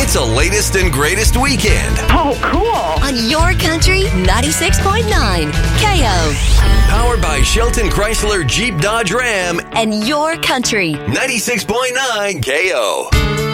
It's a latest and greatest weekend. Oh, cool. On Your Country 96.9 KO. Powered by Shelton Chrysler Jeep Dodge Ram And Your Country 96.9 KO.